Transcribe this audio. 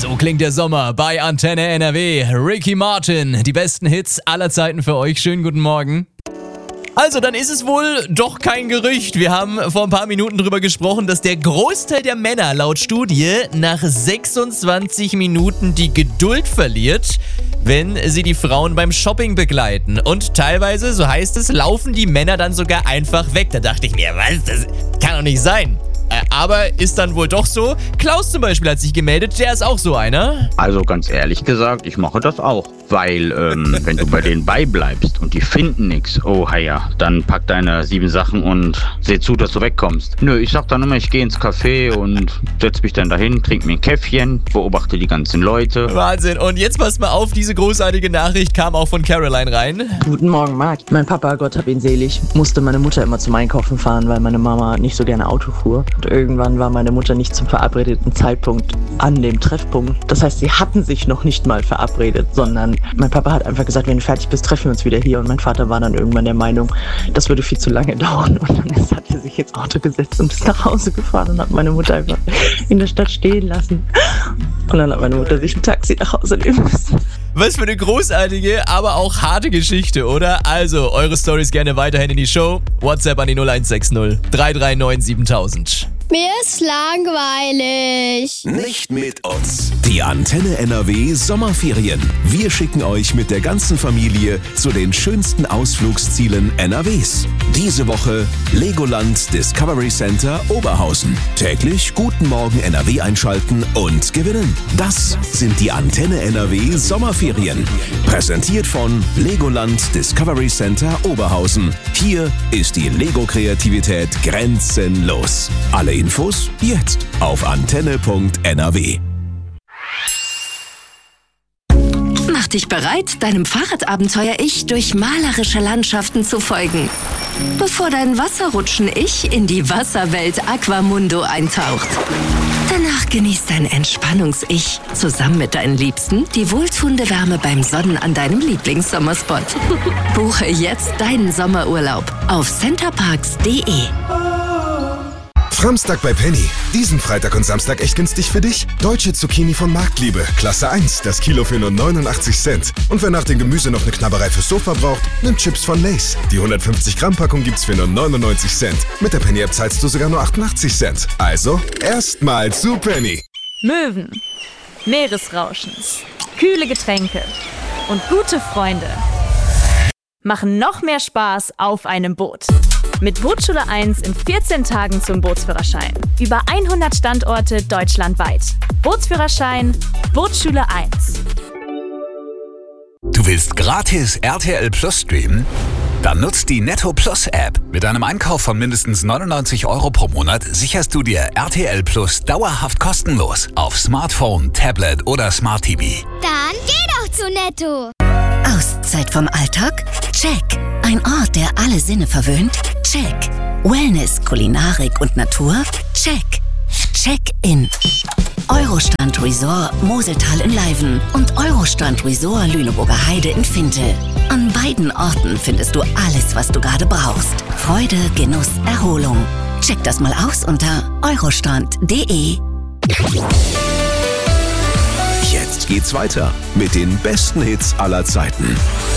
So klingt der Sommer bei Antenne NRW. Ricky Martin, die besten Hits aller Zeiten für euch. Schönen guten Morgen. Also, dann ist es wohl doch kein Gerücht. Wir haben vor ein paar Minuten drüber gesprochen, dass der Großteil der Männer laut Studie nach 26 Minuten die Geduld verliert, wenn sie die Frauen beim Shopping begleiten. Und teilweise, so heißt es, laufen die Männer dann sogar einfach weg. Da dachte ich mir, was? Das kann doch nicht sein. Aber ist dann wohl doch so. Klaus zum Beispiel hat sich gemeldet, der ist auch so einer. Also ganz ehrlich gesagt, ich mache das auch. Weil, wenn du bei denen beibleibst und die finden nichts, oh ja, dann pack deine 7 Sachen und seh zu, dass du wegkommst. Nö, ich sag dann immer, ich gehe ins Café und setz mich dann dahin, trink mir ein Käffchen, beobachte die ganzen Leute. Wahnsinn. Und jetzt passt mal auf, diese großartige Nachricht kam auch von Caroline rein. Guten Morgen, Marc. Mein Papa, Gott hab ihn selig, musste meine Mutter immer zum Einkaufen fahren, weil meine Mama nicht so gerne Auto fuhr. Und irgendwann war meine Mutter nicht zum verabredeten Zeitpunkt an dem Treffpunkt. Das heißt, sie hatten sich noch nicht mal verabredet, sondern mein Papa hat einfach gesagt, wenn du fertig bist, treffen wir uns wieder hier. Und mein Vater war dann irgendwann der Meinung, das würde viel zu lange dauern. Und dann hat er sich ins Auto gesetzt und ist nach Hause gefahren und hat meine Mutter einfach in der Stadt stehen lassen. Und dann hat meine Mutter sich ein Taxi nach Hause nehmen müssen. Was für eine großartige, aber auch harte Geschichte, oder? Also, eure Storys gerne weiterhin in die Show. WhatsApp an die 0160 339 7000. Mir ist langweilig. Nicht mit uns. Die Antenne NRW Sommerferien. Wir schicken euch mit der ganzen Familie zu den schönsten Ausflugszielen NRWs. Diese Woche Legoland Discovery Center Oberhausen. Täglich Guten Morgen NRW einschalten und gewinnen. Das sind die Antenne NRW Sommerferien. Präsentiert von Legoland Discovery Center Oberhausen. Hier ist die Lego-Kreativität grenzenlos. Alle Infos jetzt auf antenne.nrw. Mach dich bereit, deinem Fahrradabenteuer-Ich durch malerische Landschaften zu folgen, bevor dein Wasserrutschen-Ich in die Wasserwelt Aquamundo eintaucht. Danach genießt dein Entspannungs-Ich zusammen mit deinen Liebsten die wohltuende Wärme beim Sonnen an deinem Lieblingssommerspot. Buche jetzt deinen Sommerurlaub auf centerparks.de. Framstag bei Penny. Diesen Freitag und Samstag echt günstig für dich. Deutsche Zucchini von Marktliebe. Klasse 1. Das Kilo für nur 89 Cent. Und wer nach dem Gemüse noch eine Knabberei fürs Sofa braucht, nimmt Chips von Lay's. Die 150 Gramm Packung gibt's für nur 99 Cent. Mit der Penny App zahlst du sogar nur 88 Cent. Also, erstmal zu Penny. Möwen, Meeresrauschen, kühle Getränke und gute Freunde machen noch mehr Spaß auf einem Boot. Mit Bootsschule 1 in 14 Tagen zum Bootsführerschein. Über 100 Standorte deutschlandweit. Bootsführerschein, Bootsschule 1. Du willst gratis RTL Plus streamen? Dann nutzt die Netto Plus App. Mit einem Einkauf von mindestens 99 € pro Monat sicherst du dir RTL Plus dauerhaft kostenlos auf Smartphone, Tablet oder Smart TV. Dann geh doch zu Netto. Auszeit vom Alltag? Check. Ein Ort, der alle Sinne verwöhnt? Check. Wellness, Kulinarik und Natur? Check. Check-in. Eurostrand Resort Moseltal in Leiven und Eurostrand Resort Lüneburger Heide in Finte. An beiden Orten findest du alles, was du gerade brauchst. Freude, Genuss, Erholung. Check das mal aus unter eurostrand.de. Jetzt geht's weiter mit den besten Hits aller Zeiten.